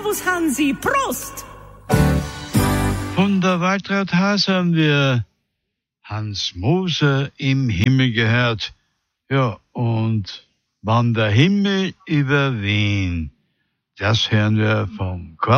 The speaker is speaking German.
Servus Hansi, Prost! Von der Waldrathhaus haben wir Hans Moser im Himmel gehört. Ja, und wann der Himmel über Wien, das hören wir vom